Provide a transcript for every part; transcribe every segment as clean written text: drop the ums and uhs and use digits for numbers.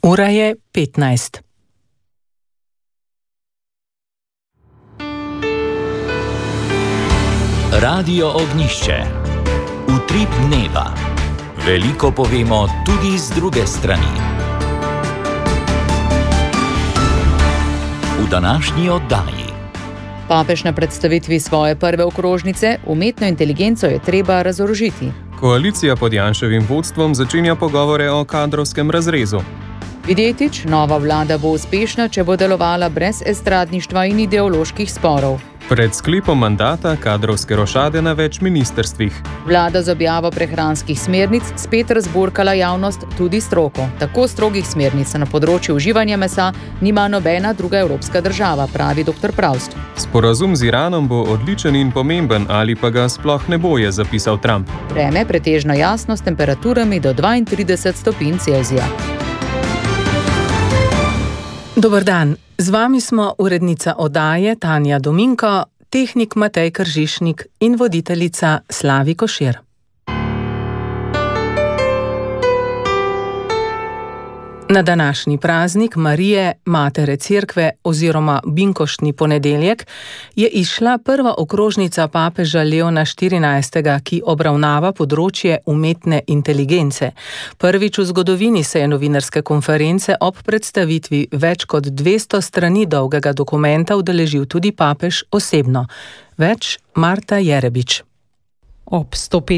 Ura je 15. Radio Ognjišče. Utrip dneva. Veliko povemo tudi z druge strani. V današnji oddaji. Papež na predstavitvi svoje prve okrožnice: umetno inteligenco je treba razorožiti. Koalicija pod Janševim vodstvom začenja pogovore o kadrovskem razrezu. Videtič, nova vlada bo uspešna, če bo delovala brez estradništva in ideoloških sporov. Pred sklepom mandata kadrovske rošade na več ministrstvih. Vlada z objavo prehranskih smernic spet razburkala javnost, tudi stroko. Tako strogih smernic na področju uživanja mesa nima nobena druga evropska država, pravi dr. Pravst. Sporazum z Iranom bo odličen in pomemben, ali pa ga sploh ne bo, je zapisal Trump. Vreme pretežno jasno s temperaturami do 32 stopinj Celzija. Dober dan, z vami smo urednica oddaje Tanja Dominko, tehnik Matej Kržišnik in voditeljica Slavi Košir. Na današnji praznik Marije, matere Cerkve oziroma binkoštni ponedeljek, je izšla prva okrožnica papeža Leona XIV., ki obravnava področje umetne inteligence. Prvič v zgodovini se je novinarske konference ob predstavitvi več kot 200 strani dolgega dokumenta udeležil tudi papež osebno. Več Marta Jerebič. Ob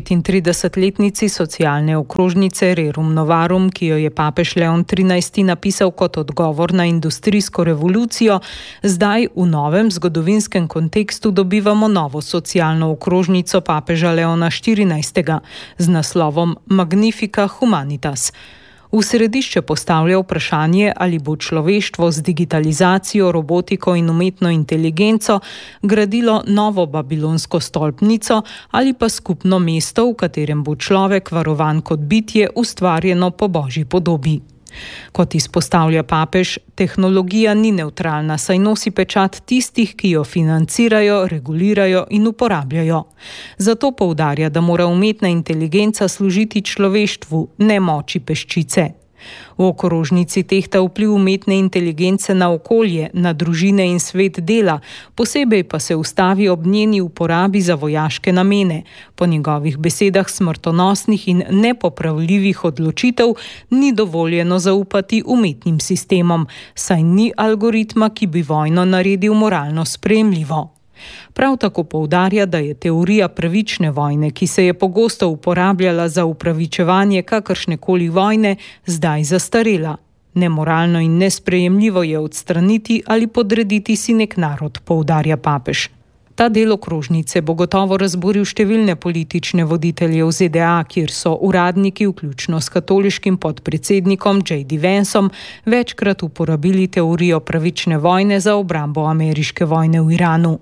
135-letnici socialne okrožnice Rerum Novarum, ki jo je papež Leon XIII. Napisal kot odgovor na industrijsko revolucijo, zdaj v novem zgodovinskem kontekstu dobivamo novo socialno okrožnico papeža Leona XIV. Z naslovom Magnifica Humanitas. V središče postavlja vprašanje, ali bo človeštvo z digitalizacijo, robotiko in umetno inteligenco gradilo novo babilonsko stolpnico ali pa skupno mesto, v katerem bo človek varovan kot bitje, ustvarjeno po božji podobi. Kot izpostavlja papež, tehnologija ni nevtralna, saj nosi pečat tistih, ki jo financirajo, regulirajo in uporabljajo. Zato poudarja, da mora umetna inteligenca služiti človeštvu, ne moči peščice. V okrožnici tehta vpliv umetne inteligence na okolje, na družine in svet dela, posebej pa se ustavi ob njeni uporabi za vojaške namene. Po njegovih besedah smrtonosnih in nepopravljivih odločitev ni dovoljeno zaupati umetnim sistemom, saj ni algoritma, ki bi vojno naredil moralno sprejemljivo. Prav tako poudarja, da je teorija pravične vojne, ki se je pogosto uporabljala za upravičevanje kakršnekoli vojne, zdaj zastarela. Nemoralno in nesprejemljivo je odstraniti ali podrediti si nek narod, poudarja papež. Ta del okrožnice bo gotovo razburil številne politične voditelje v ZDA, kjer so uradniki, vključno s katoliškim podpredsednikom J.D. Vanceom, večkrat uporabili teorijo pravične vojne za obrambo ameriške vojne v Iranu.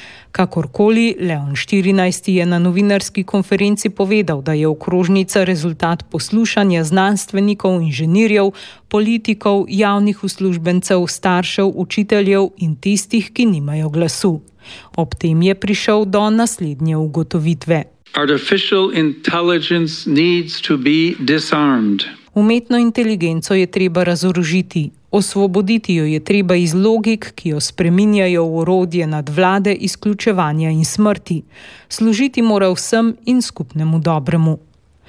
Kakorkoli, Leon XIV. Je na novinarski konferenci povedal, da je okrožnica rezultat poslušanja znanstvenikov, inženirjev, politikov, javnih uslužbencev, staršev, učiteljev in tistih, ki nimajo glasu. Ob tem je prišel do naslednje ugotovitve. Artificial intelligence needs to be disarmed. Umetno inteligenco je treba razorožiti. Osvoboditi jo je treba iz logik, ki jo spreminjajo v orodje nadvlade, izključevanja in smrti. Služiti mora vsem in skupnemu dobremu.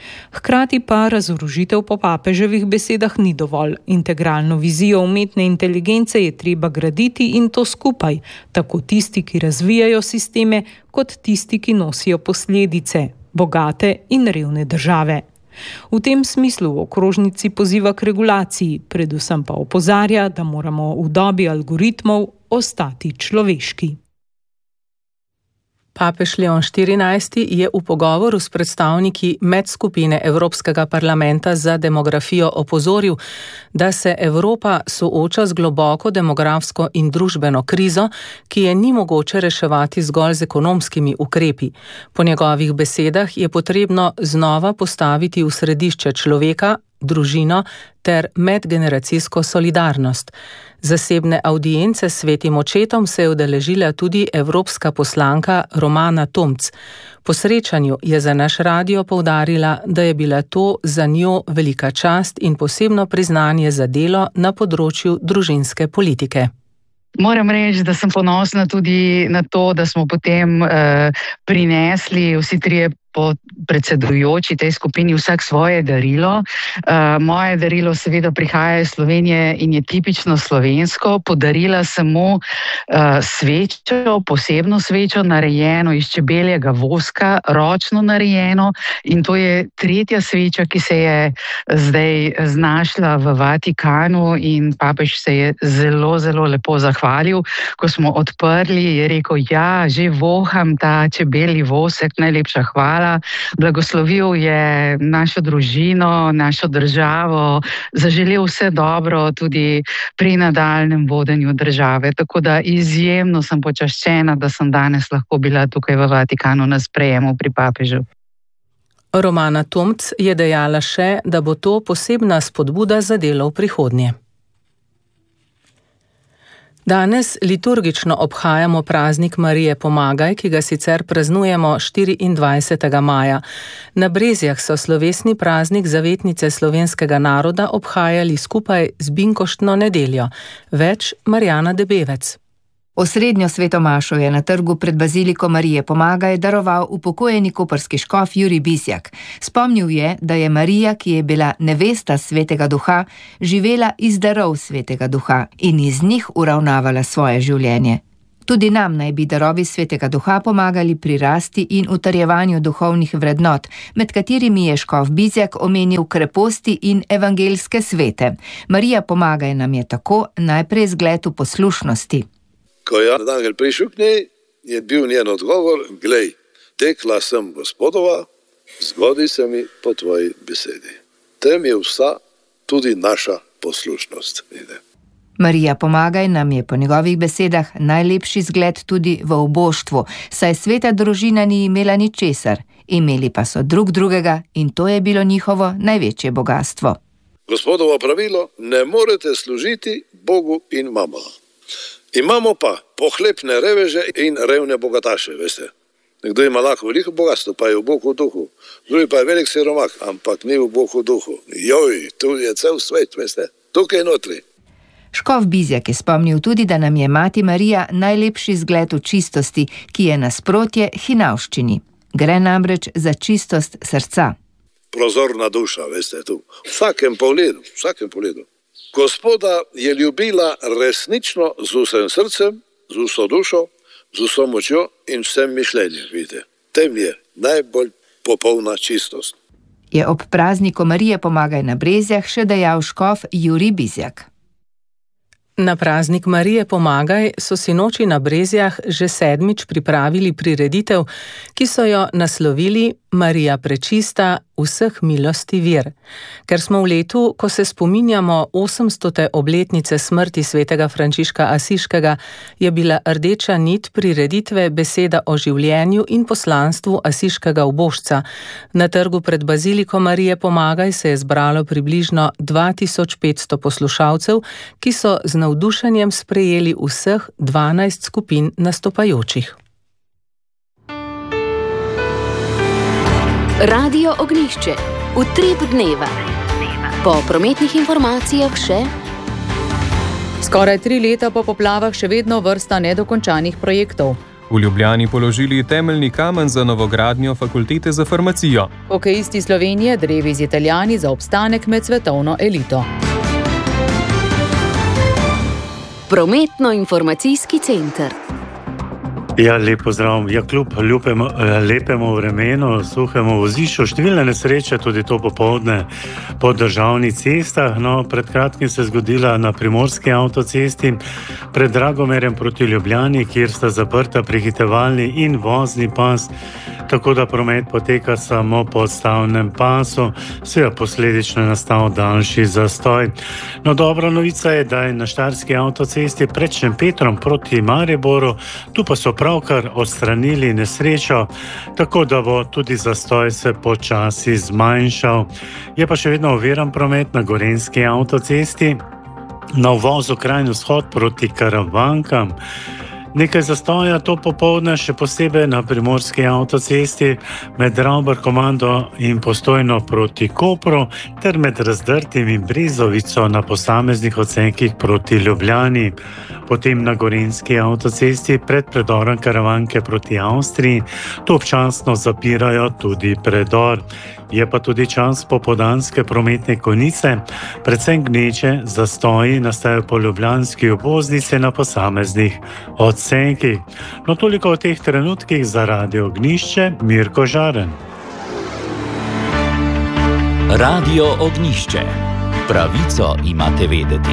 Hkrati pa razorožitev po papeževih besedah ni dovolj. Integralno vizijo umetne inteligence je treba graditi in to skupaj, tako tisti, ki razvijajo sisteme, kot tisti, ki nosijo posledice, bogate in revne države. V tem smislu v okrožnici poziva k regulaciji, predvsem pa opozarja, da moramo v dobi algoritmov ostati človeški. Papež Leon XIV. Je v pogovoru s predstavniki medskupine Evropskega parlamenta za demografijo opozoril, da se Evropa sooča z globoko demografsko in družbeno krizo, ki je ni mogoče reševati zgolj z ekonomskimi ukrepi. Po njegovih besedah je potrebno znova postaviti v središče človeka, družino ter medgeneracijsko solidarnost. Zasebne audience s svetim očetom se je udeležila tudi evropska poslanka Romana Tomc. Po srečanju je za naš radio poudarila, da je bila to za njo velika čast in posebno priznanje za delo na področju družinske politike. Moram reči, da sem ponosna tudi na to, da smo potem prinesli vsi trije predsedujoči tej skupini vsak svoje darilo. Moje darilo seveda prihaja iz Slovenije in je tipično slovensko. Podarila sem mu svečo, posebno svečo, narejeno iz čebeljega voska, ročno narejeno, in to je tretja sveča, ki se je zdaj znašla v Vatikanu, in papež se je zelo, zelo lepo zahvalil. Ko smo odprli, je rekel, ja, že voham ta čebelji vosek, najlepša hvala. Blagoslovil je našo družino, našo državo, zaželel vse dobro tudi pri nadaljnjem vodenju države. Tako da izjemno sem počaščena, da sem danes lahko bila tukaj v Vatikanu na sprejemu pri papežu. Romana Tomc je dejala še, da bo to posebna spodbuda za delo v prihodnje. Danes liturgično obhajamo praznik Marije Pomagaj, ki ga sicer praznujemo 24. maja. Na Brezjah so slovesni praznik zavetnice slovenskega naroda obhajali skupaj z binkoštno nedeljo. Več Marjana Debevec. Osrednjo svetomašo je na trgu pred baziliko Marije Pomagaj daroval upokojeni koprski škof Jurij Bizjak. Spomnil je, da je Marija, ki je bila nevesta Svetega Duha, živela iz darov Svetega Duha in iz njih uravnavala svoje življenje. Tudi nam naj bi darovi Svetega Duha pomagali pri rasti in utrjevanju duhovnih vrednot, med katerimi je škof Bizjak omenil kreposti in evangelske svete. Marija Pomagaj nam je tako najprej zgled v poslušnosti. Ko je angel prišel k njej, je bil njen odgovor, glej, tekla sem Gospodova, zgodi se mi po tvoji besedi. Tem je vsa tudi naša poslušnost. Marija Pomagaj nam je po njegovih besedah najlepši zgled tudi v oboštvu, saj sveta družina ni imela ničesar, imeli pa so drug drugega in to je bilo njihovo največje bogastvo. Gospodovo pravilo, ne morete služiti Bogu in mama. Imamo pa pohlepne reveže in revne bogataše, veste. Nekdo ima lahko veliko bogatstvo, pa je v Bogu duhu. Drugi pa je velik siromak, ampak ni v Bogu duhu. Joj, tu je cel svet, veste. Tukaj notri. Škof Bizjak je spomnil tudi, da nam je Mati Marija najlepši zgled v čistosti, ki je nasprotje hinavščini. Gre namreč za čistost srca. Prozorna duša, veste, tu. V vsakem pogledu. Gospoda je ljubila resnično z vsem srcem, z vso dušo, z vso močjo in vsem mišljenjem, vidite. Tem je najbolj popolna čistost. Je ob prazniku Marije Pomagaj na Brezjah še dejal škof Jurij Bizjak. Na praznik Marije Pomagaj so sinoči na Brezjah že 7. pripravili prireditev, ki so jo naslovili Marija Prečista, vseh milosti vir. Ker smo v letu, ko se spominjamo 800. obletnice smrti svetega Frančiška Asiškega, je bila rdeča nit prireditve beseda o življenju in poslanstvu Asiškega ubožca. Na trgu pred baziliko Marije Pomagaj se je zbralo približno 2500 poslušalcev, ki so z navdušenjem sprejeli vseh 12 skupin nastopajočih. Radio Ognjišče, utrip dneva. Po prometnih informacijah še... Skoraj 3 leta po poplavah še vedno vrsta nedokončanih projektov. V Ljubljani položili temeljni kamen za novogradnjo fakultete za farmacijo. Hokejisti Slovenije drevi z Italijani za obstanek med svetovno elito. Prometno-informacijski center. Ja, lep pozdrav. Ja, kljub lepemu vremenu, suhemu vozišču, številne nesreče, tudi to popoldne po državnih cestah. No, pred kratkim se je zgodila na primorski avtocesti pred Dragomerjem proti Ljubljani, kjer sta zaprta prehitevalni in vozni pas, tako da promet poteka samo po odstavnem pasu, seveda posledično nastal daljši zastoj. No, dobra novica je, da je na štajerski avtocesti pred Šempetrom proti Mariboru, tu pa so pravkar odstranili nesrečo, tako da bo tudi zastoj se počasi zmanjšal. Je pa še vedno oviran promet na Gorenjski avtocesti, na uvozu krajni vzhod proti Karavankam. Nekaj zastoja to popoldne, še posebej na Primorski avtocesti med Ravbar-Komando in Postojno proti Kopru ter med Razdrtim in Brezovico na posameznih odsekih proti Ljubljani. Potem na Gorenjski avtocesti pred predorom Karavanke proti Avstriji, to občasno zapirajo tudi predor. Je pa tudi čas popoldanske prometne konice, predvsem gneče zastoji nastajajo po ljubljanski obvoznici na posameznih odsekih. No, toliko o teh trenutkih za Radio Ognjišče, Mirko Žaren. Radio Ognjišče. Pravico imate vedeti.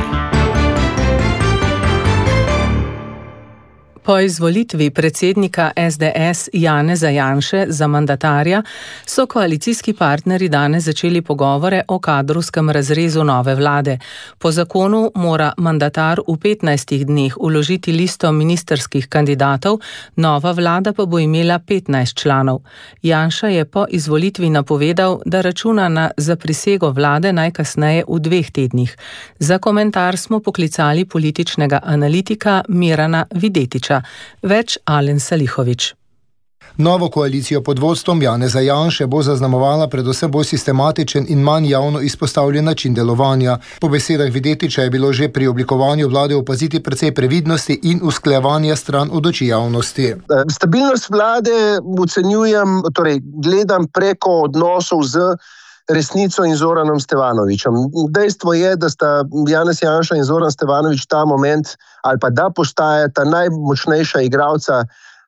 Po izvolitvi predsednika SDS Janeza Janše za mandatarja so koalicijski partnerji danes začeli pogovore o kadrovskem razrezu nove vlade. Po zakonu mora mandatar v 15 dneh vložiti listo ministrskih kandidatov, nova vlada pa bo imela 15 članov. Janša je po izvolitvi napovedal, da računa na zaprisego vlade najkasneje v 2 tednih. Za komentar smo poklicali političnega analitika Mirana Videtiča. Več Alen Salihovič. Novo koalicijo pod vodstvom Janeza Janše bo zaznamovala predvsem bolj sistematičen in manj javno izpostavljen način delovanja. Po besedah Videtiča je bilo že pri oblikovanju vlade opaziti precej previdnosti in usklajevanja stran od oči javnosti. Stabilnost vlade ocenjujem, gledam preko odnosov z resnico in Zoranom Stevanovićem. Dejstvo je, da sta Janez Janša in Zoran Stevanović ta moment ali pa da postajata najmočnejša igralca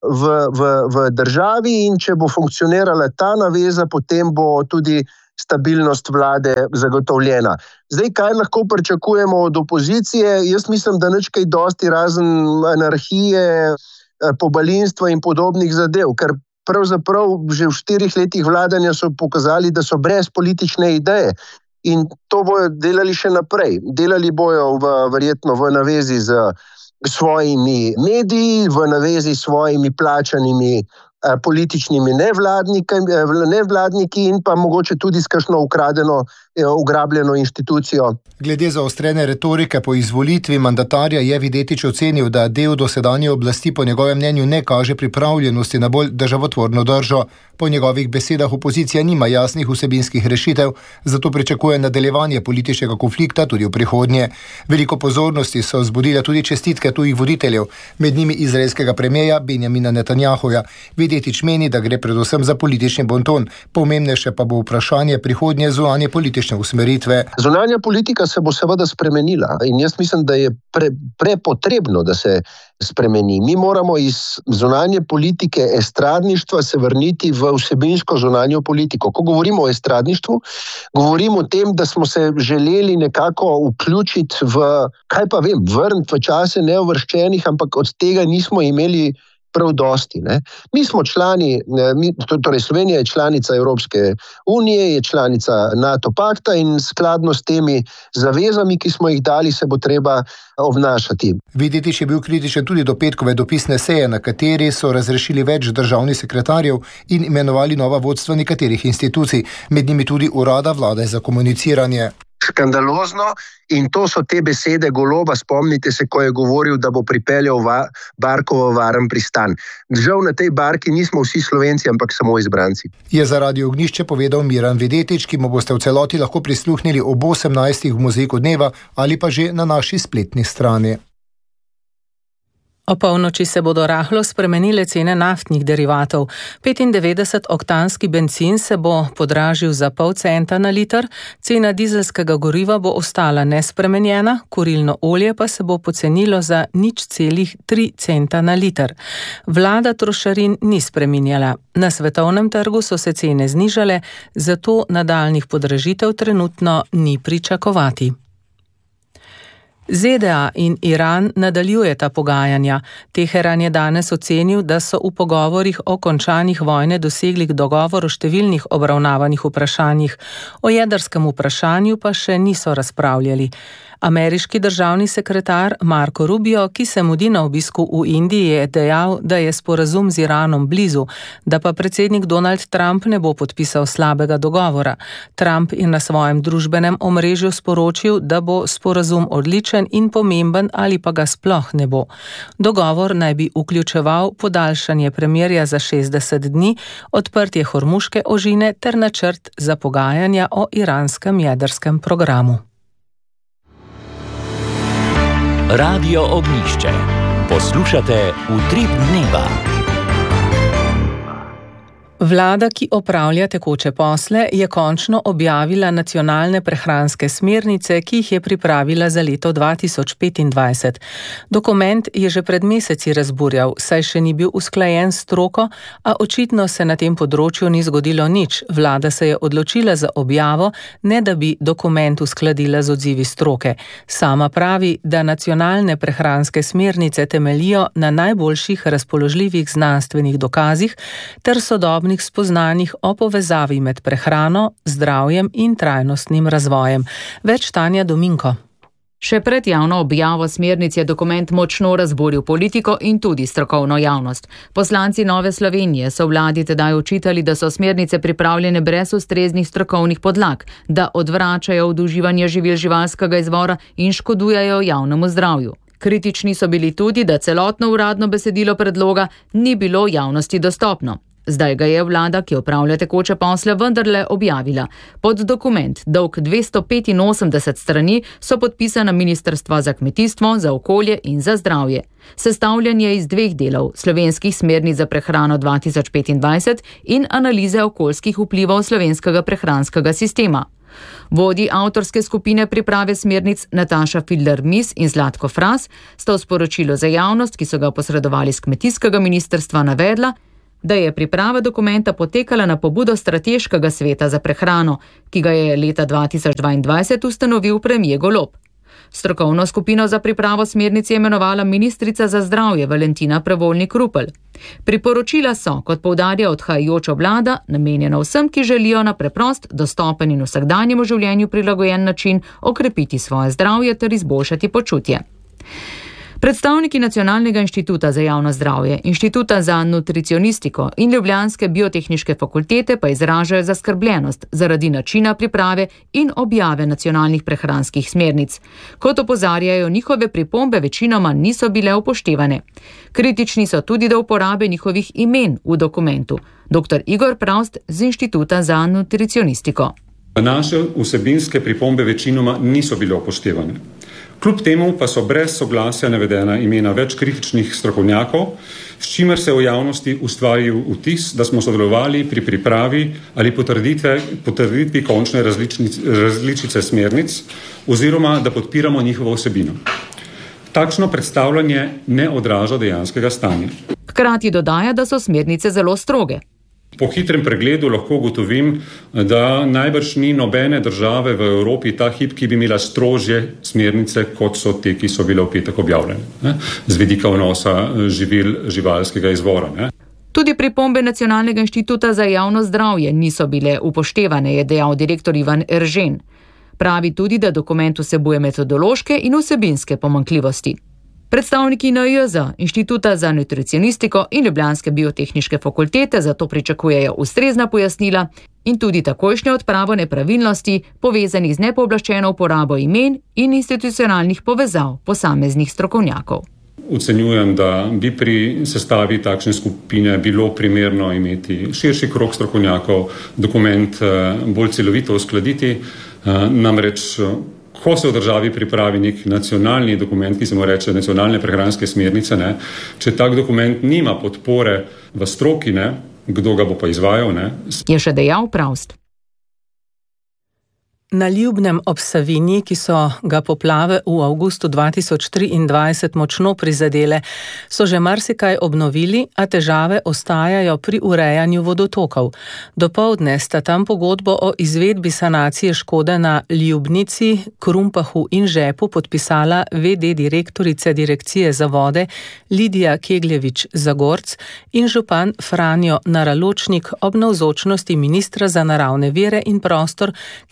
v državi in če bo funkcionirala ta naveza, potem bo tudi stabilnost vlade zagotovljena. Zdaj, kaj lahko pričakujemo od opozicije? Jaz mislim, da nič kaj dosti razen anarhije, pobalinstva in podobnih zadev, ker pravzaprav že v 4 letih vladanja so pokazali, da so brez politične ideje in to bojo delali še naprej. Delali bojo verjetno v navezi z svojimi mediji, v navezi s svojimi plačanimi političnimi nevladniki in pa mogoče tudi s kakšno ugrabljeno inštitucijo. Glede zaostrene retorike po izvolitvi mandatarja je Videtič ocenil, da del dosedanje oblasti po njegovem mnenju ne kaže pripravljenosti na bolj državotvorno držo. Po njegovih besedah opozicija nima jasnih vsebinskih rešitev, zato pričakuje nadaljevanje političnega konflikta tudi v prihodnje. Veliko pozornosti so vzbudile tudi čestitke tujih voditeljev, med njimi izraelskega premierja Benjamina Netanjahuja. Videtič meni, da gre predvsem za politični bonton, pomembnejše pa bo vprašanje prihodnje zunanje politične usmeritve. Zunanja politika se bo seveda spremenila in jaz mislim, da je prepotrebno, da se spremeni. Mi moramo iz zunanje politike estradništva se vrniti v vsebinsko zunanjo politiko. Ko govorimo o estradništvu, govorimo o tem, da smo se želeli nekako vključiti vrniti v čase neuvrščenih, ampak od tega nismo imeli prav dosti. Ne? Mi smo člani, Slovenija je članica Evropske unije, je članica NATO pakta in skladno s temi zavezami, ki smo jih dali, se bo treba obnašati. Videtič je bil kritičen tudi do petkove dopisne seje, na kateri so razrešili več državnih sekretarjev in imenovali nova vodstva nekaterih institucij, med njimi tudi urada vlade za komuniciranje. Škandalozno in to so te besede Goloba, spomnite se, ko je govoril, da bo pripeljal barko v varen pristan. Žal na tej barki nismo vsi Slovenci, ampak samo izbranci. Je za Radio Ognjišče povedal Miran Videtič, ki mu boste v celoti lahko prisluhnili ob 18. v Mozaiku dneva ali pa že na naši spletni strani. O polnoči se bodo rahlo spremenile cene naftnih derivatov. 95-oktanski bencin se bo podražil za pol centa na liter, cena dizelskega goriva bo ostala nespremenjena, kurilno olje pa se bo pocenilo za 0,3 centa na liter. Vlada trošarin ni spreminjala. Na svetovnem trgu so se cene znižale, zato nadaljnjih podražitev trenutno ni pričakovati. ZDA in Iran nadaljujeta pogajanja. Teheran je danes ocenil, da so v pogovorih o končanjih vojne dosegli dogovor o številnih obravnavanih vprašanjih. O jedrskem vprašanju pa še niso razpravljali. Ameriški državni sekretar Marco Rubio, ki se mudi na obisku v Indiji, je dejal, da je sporazum z Iranom blizu, da pa predsednik Donald Trump ne bo podpisal slabega dogovora. Trump je na svojem družbenem omrežju sporočil, da bo sporazum odličen in pomemben ali pa ga sploh ne bo. Dogovor naj bi vključeval podaljšanje premirja za 60 dni, odprtje Hormuške ožine ter načrt za pogajanja o iranskem jedrskem programu. Radio Ognjišče. Poslušate Utrip dneva. Vlada, ki opravlja tekoče posle, je končno objavila nacionalne prehranske smernice, ki jih je pripravila za leto 2025. Dokument je že pred meseci razburjal, saj še ni bil usklajen s stroko, a očitno se na tem področju ni zgodilo nič. Vlada se je odločila za objavo, ne da bi dokument uskladila z odzivi stroke. Sama pravi, da nacionalne prehranske smernice temeljijo na najboljših razpoložljivih znanstvenih dokazih ter sodobnih spoznanjih o povezavi med prehrano, zdravjem in trajnostnim razvojem. Več Tanja Dominko. Še pred javno objavo smernic je dokument močno razburil politiko in tudi strokovno javnost. Poslanci Nove Slovenije so vladi tedaj očitali, da so smernice pripravljene brez ustreznih strokovnih podlag, da odvračajo od uživanja živil živalskega izvora in škodujejo javnemu zdravju. Kritični so bili tudi, da celotno uradno besedilo predloga ni bilo javnosti dostopno. Zdaj ga je vlada, ki opravlja tekoče posle, vendarle objavila. Pod dokument, dolg 285 strani, so podpisana ministrstva za kmetijstvo, za okolje in za zdravje. Sestavljen je iz dveh delov, slovenskih smernic za prehrano 2025 in analize okoljskih vplivov slovenskega prehranskega sistema. Vodji avtorske skupine priprave smernic Nataša Fidler-Mis in Zlatko Fras sta v sporočilu za javnost, ki so ga posredovali z kmetijskega ministrstva, navedla, da je priprava dokumenta potekala na pobudo Strateškega sveta za prehrano, ki ga je leta 2022 ustanovil premier Golob. Strokovno skupino za pripravo smernic je imenovala ministrica za zdravje Valentina Prevolnik-Rupel. Priporočila so, kot poudarja odhajajoča vlada, namenjena vsem, ki želijo na preprost, dostopen in vsakdanjemu življenju prilagojen način okrepiti svoje zdravje ter izboljšati počutje. Predstavniki Nacionalnega inštituta za javno zdravje, Inštituta za nutricionistiko in Ljubljanske biotehniške fakultete pa izražajo zaskrbljenost zaradi načina priprave in objave nacionalnih prehranskih smernic. Kot opozarjajo, njihove pripombe večinoma niso bile upoštevane. Kritični so tudi do uporabe njihovih imen v dokumentu. Dr. Igor Pravst z Inštituta za nutricionistiko. Naše vsebinske pripombe večinoma niso bile upoštevane. Kljub temu pa so brez soglasja navedena imena več kritičnih strokovnjakov, s čimer se v javnosti ustvaril vtis, da smo sodelovali pri pripravi ali potrditvi končne različice smernic oziroma da podpiramo njihovo vsebino. Takšno predstavljanje ne odraža dejanskega stanja. Hkrati dodaja, da so smernice zelo stroge. Po hitrem pregledu lahko ugotovim, da najbrž ni nobene države v Evropi ta hip, ki bi imela strožje smernice, kot so te, ki so bile v petek objavljene, z vidika vnosa živil živalskega izvora. Tudi pripombe Nacionalnega inštituta za javno zdravje niso bile upoštevane, je dejal direktor Ivan Eržen. Pravi tudi, da dokument vsebuje metodološke in vsebinske pomanjkljivosti. Predstavniki NIJZ, Inštituta za nutricionistiko in Ljubljanske biotehniške fakultete zato pričakujejo ustrezna pojasnila in tudi takojšnjo odpravo nepravilnosti povezanih z nepooblaščeno uporabo imen in institucionalnih povezav posameznih strokovnjakov. Ocenjujem, da bi pri sestavi takšne skupine bilo primerno imeti širši krog strokovnjakov, dokument bolj celovito uskladiti, namreč ko se v državi pripravi nek nacionalni dokument, ki se mu reče nacionalne prehranske smernice, če tak dokument nima podpore v stroki, kdo ga bo pa izvajal, je še dejal Pravst. Na Ljubnem ob Savinji, ki so ga poplave v avgustu 2023 močno prizadele, so že marsikaj obnovili, a težave ostajajo pri urejanju vodotokov. Dopoldne sta tam pogodbo o izvedbi sanacije škode na Ljubnici, Krumpahu in Žepu podpisala v.d. direktorice Direkcije za vode Lidija Kegljevič-Zagorc in župan Franjo Naraločnik ob navzočnosti ministra za naravne vire in prostor, ki opravlja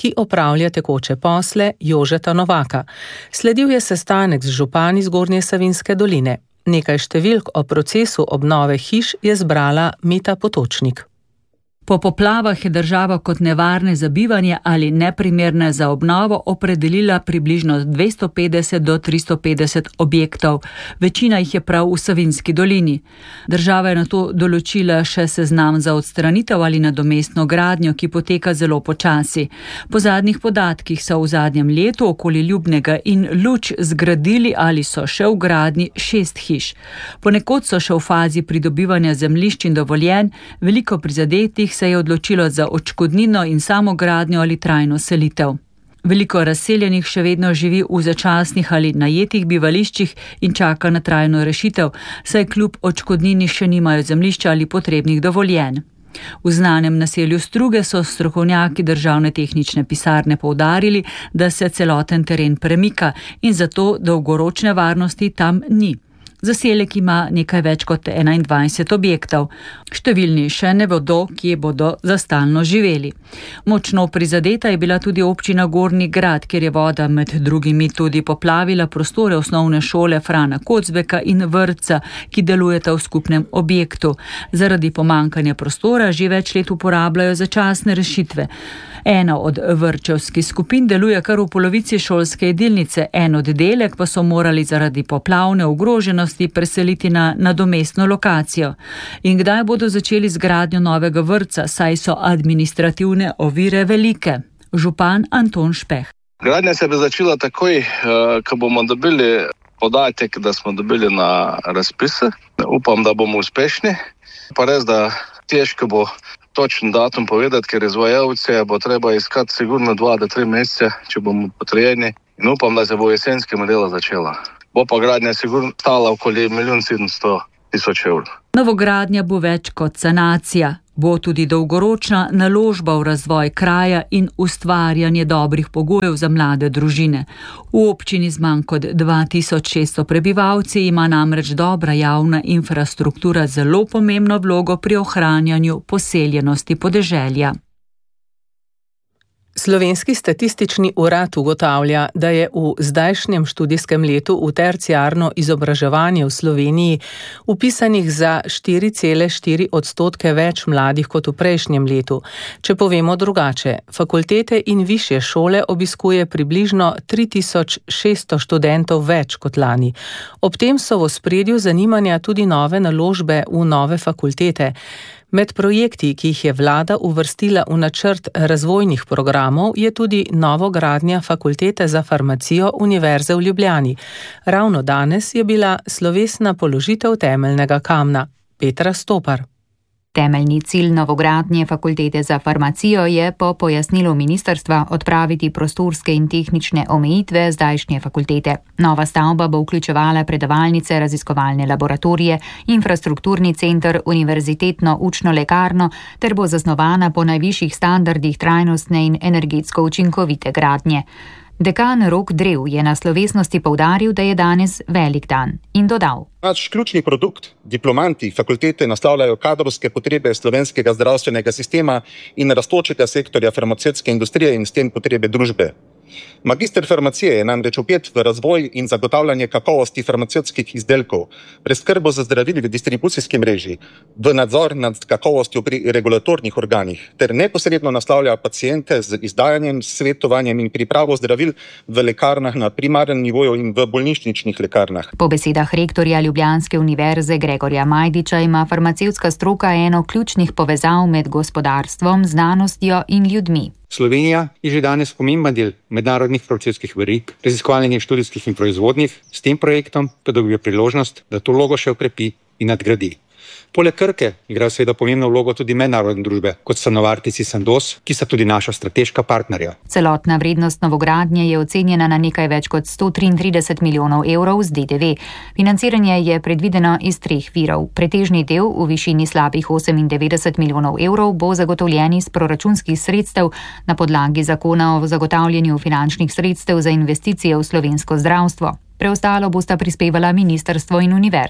ugotavlja tekoče posle Jožeta Novaka. Sledil je sestanek z župani Zgornje Savinjske doline. Nekaj številk o procesu obnove hiš je zbrala Meta Potočnik. Po poplavah je država kot nevarne za bivanje ali neprimerne za obnovo opredelila približno 250 do 350 objektov. Večina jih je prav v Savinjski dolini. Država je nato določila še seznam za odstranitev ali nadomestno gradnjo, ki poteka zelo počasi. Po zadnjih podatkih so v zadnjem letu okoli Ljubnega in Luč zgradili ali so še v gradnji 6 hiš. Ponekod so še v fazi pridobivanja zemljišč in dovoljenj, veliko prizadetih se je odločilo za odškodnino in samogradnjo ali trajno selitev. Veliko razseljenih še vedno živi v začasnih ali najetih bivališčih in čaka na trajno rešitev, saj kljub odškodnini še nimajo zemljišča ali potrebnih dovoljenj. V znanem naselju Struge so strokovnjaki državne tehnične pisarne poudarili, da se celoten teren premika in zato dolgoročne varnosti tam ni. Zaselek ima nekaj več kot 21 objektov. Številni še ne vedo, kje bodo za stalno živeli. Močno prizadeta je bila tudi občina Gornji Grad, kjer je voda med drugimi tudi poplavila prostore osnovne šole Frana Kocbeka in vrtca, ki delujeta v skupnem objektu. Zaradi pomankanja prostora že več let uporabljajo začasne rešitve. Ena od vrtčevskih skupin deluje kar v polovici šolske jedilnice, en oddelek pa so morali zaradi poplavne ogroženosti preseliti na nadomestno lokacijo. In kdaj bodo začeli z gradnjo novega vrtca, saj so administrativne ovire velike? Župan Anton Špeh. Gradnja se bo začela takoj, ko bomo dobili podatek, da smo dobili na razpise. Upam, da bomo uspešni. Pa res, da težko bo točen datum povedati, ker izvajalce bo treba iskati sigurno 2 do 3 mesece, če bomo potrjeni. In upam, da se bo jesenskega dela začela. Bo pa gradnja sigurno stala okoli 1 700 000 evrov. Novogradnja bo več kot sanacija. Bo tudi dolgoročna naložba v razvoj kraja in ustvarjanje dobrih pogojev za mlade družine. V občini z manj kot 2600 prebivalci ima namreč dobra javna infrastruktura zelo pomembno vlogo pri ohranjanju poseljenosti podeželja. Slovenski statistični urad ugotavlja, da je v zdajšnjem študijskem letu v terciarno izobraževanje v Sloveniji vpisanih za 4,4% več mladih kot v prejšnjem letu. Če povemo drugače, fakultete in višje šole obiskuje približno 3600 študentov več kot lani. Ob tem so v ospredju zanimanja tudi nove naložbe v nove fakultete. Med projekti, ki jih je vlada uvrstila v načrt razvojnih programov, je tudi novogradnja fakultete za farmacijo Univerze v Ljubljani. Ravno danes je bila slovesna položitev temeljnega kamna. Petra Stopar. Temeljni cilj novogradnje fakultete za farmacijo je po pojasnilu ministrstva odpraviti prostorske in tehnične omejitve zdajšnje fakultete. Nova stavba bo vključevala predavalnice, raziskovalne laboratorije, infrastrukturni center, univerzitetno učno lekarno ter bo zasnovana po najvišjih standardih trajnostne in energetsko učinkovite gradnje. Dekan Rok Drev je na slovesnosti poudaril, da je danes velik dan in dodal. Naš ključni produkt, diplomanti fakultete naslavljajo kadrovske potrebe slovenskega zdravstvenega sistema in rastočega sektorja farmacevtske industrije in s tem potrebe družbe. Magister farmacije je namreč vpet v razvoj in zagotavljanje kakovosti farmacevtskih izdelkov, preskrbo za zdravili v distribucijski mreži, v nadzor nad kakovostjo pri regulatornih organih, ter neposredno naslavlja paciente z izdajanjem, svetovanjem in pripravo zdravil v lekarnah na primarnem nivoju in v bolnišničnih lekarnah. Po besedah rektorja Ljubljanske univerze Gregorja Majdiča ima farmacevtska stroka eno ključnih povezav med gospodarstvom, znanostjo in ljudmi. Slovenija je že danes pomemben del mednarodnih farmacevtskih verig, raziskovalnih, študijskih in proizvodnih. S tem projektom pa dobijo priložnost, da to vlogo še okrepi in nadgradi. Poleg Krke igrajo seveda pomembno vlogo tudi mednarodne družbe, kot sta Novartis in Sandoz, ki sta tudi naša strateška partnerja. Celotna vrednost novogradnje je ocenjena na nekaj več kot 133 milijonov evrov z DDV. Financiranje je predvideno iz 3 virov. Pretežni del v višini slabih 98 milijonov evrov bo zagotovljen iz proračunskih sredstev na podlagi zakona o zagotavljanju finančnih sredstev za investicije v slovensko zdravstvo. Preostalo bosta prispevala ministrstvo in univerza.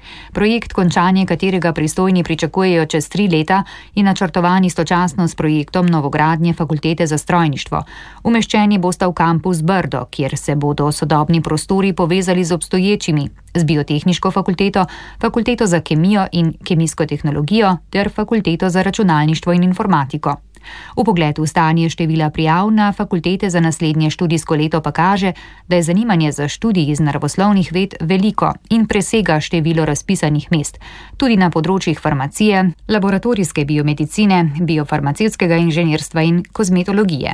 Projekt, končanje katerega pristojni pričakujejo čez 3 leta, je načrtovan istočasno s projektom novogradnje fakultete za strojništvo. Umeščeni bosta v kampus Brdo, kjer se bodo sodobni prostori povezali z obstoječimi, z biotehniško fakulteto, fakulteto za kemijo in kemijsko tehnologijo ter fakulteto za računalništvo in informatiko. Vpogled v stanje števila prijav na fakultete za naslednje študijsko leto pa kaže, da je zanimanje za študij iz naravoslovnih ved veliko in presega število razpisanih mest, tudi na področjih farmacije, laboratorijske biomedicine, biofarmacevtskega inženirstva in kozmetologije.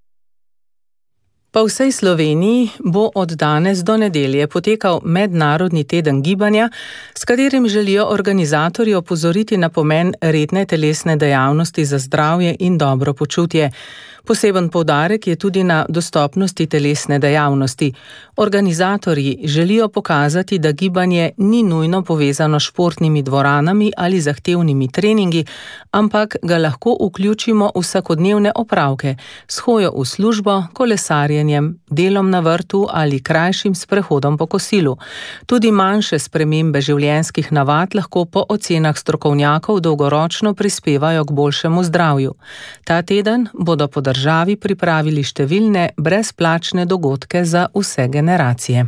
Po vsej Sloveniji bo od danes do nedelje potekal Mednarodni teden gibanja, s katerim želijo organizatorji opozoriti na pomen redne telesne dejavnosti za zdravje in dobro počutje. Poseben poudarek je tudi na dostopnosti telesne dejavnosti. Organizatorji želijo pokazati, da gibanje ni nujno povezano s športnimi dvoranami ali zahtevnimi treningi, ampak ga lahko vključimo v vsakodnevne opravke, s hojo v službo, kolesarjenjem, delom na vrtu ali krajšim sprehodom po kosilu. Tudi manjše spremembe življenjskih navad lahko po ocenah strokovnjakov dolgoročno prispevajo k boljšemu zdravju. Ta teden bodo po državi pripravili številne brezplačne dogodke za vse generacije.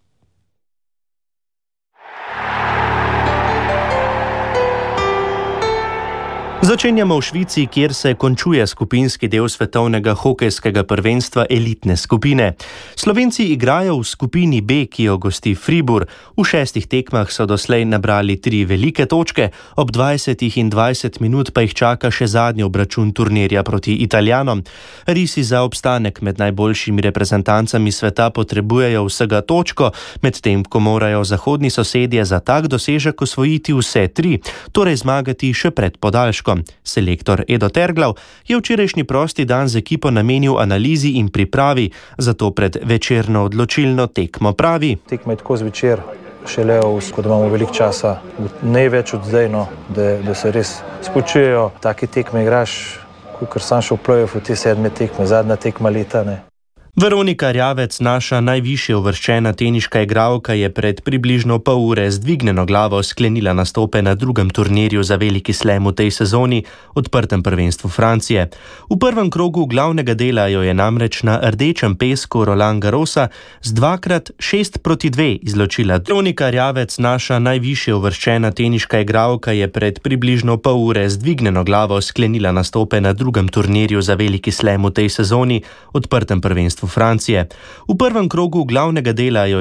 Začenjamo v Švici, kjer se končuje skupinski del svetovnega hokejskega prvenstva elitne skupine. Slovenci igrajo v skupini B, ki jo gosti Fribourg. V 6 tekmah so doslej nabrali 3 velike točke, ob 20 in 20 minut pa jih čaka še zadnji obračun turnirja proti Italijanom. Risi za obstanek med najboljšimi reprezentancami sveta potrebujejo vsega točko, medtem ko morajo zahodni sosedje za tak dosežek osvojiti vse 3, torej zmagati še pred podaljškom. Selektor Edo Terglav je včerajšnji prosti dan z ekipo namenil analizi in pripravi, zato pred večerno odločilno tekmo pravi: Tekma je tako zvečer, šele ko imamo veliko časa, največ od zdaj, da se res spočujejo. Take tekme igraš, kot sam šel v play-off v te 7 tekme, zadnja tekma leta, ne. Veronika Rjavec, naša najvišje uvrščena teniška igralka, je pred približno pol ure z dvignjeno glavo sklenila nastope na drugem turnirju za veliki slam v tej sezoni, odprtem prvenstvu Francije. V prvem krogu glavnega dela jo je namreč na rdečem pesku Roland Garrosa z 2x6-2 izločila. Veronika Rjavec, naša najvišje uvrščena teniška igralka, je pred približno pol ure z dvignjeno glavo sklenila nastope na drugem turnirju za veliki slam v tej sezoni, odprtem prvenstvu Francije. V prvem krogu glavnega dela jo